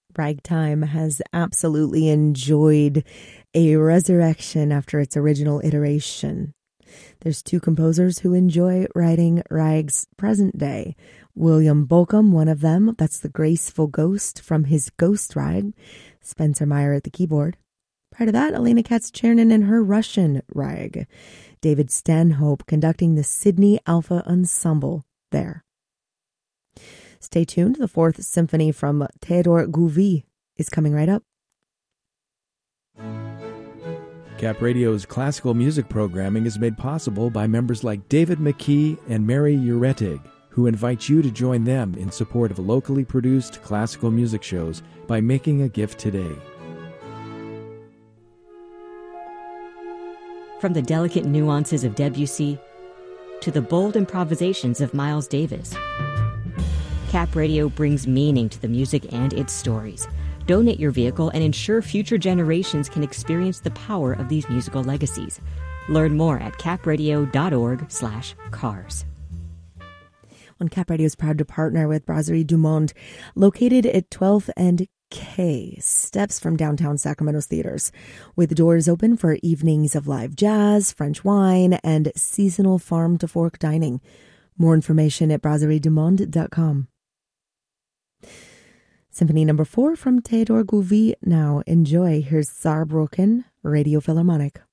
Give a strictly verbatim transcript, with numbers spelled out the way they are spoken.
Ragtime has absolutely enjoyed a resurrection after its original iteration. There's two composers who enjoy writing rags present day. William Bolcom, one of them, that's the Graceful Ghost from his Ghost Rag. Spencer Meyer at the keyboard. Prior to that, Elena Katz-Chernin and her Russian Rag. David Stanhope conducting the Sydney Alpha Ensemble there. Stay tuned. The Fourth Symphony from Theodore Gouvy is coming right up. Cap Radio's classical music programming is made possible by members like David McKee and Mary Uretig, who invite you to join them in support of locally produced classical music shows by making a gift today. From the delicate nuances of Debussy to the bold improvisations of Miles Davis, Cap Radio brings meaning to the music and its stories. Donate your vehicle and ensure future generations can experience the power of these musical legacies. Learn more at capradio.org slash cars. Well, Cap Radio is proud to partner with Brasserie du Monde, located at twelfth and K, steps from downtown Sacramento's theaters, with doors open for evenings of live jazz, French wine, and seasonal farm-to-fork dining. More information at brasserie du monde dot com. Symphony number four from Theodore Gouvy. Now enjoy. Here's Saarbrücken Radio Philharmonic.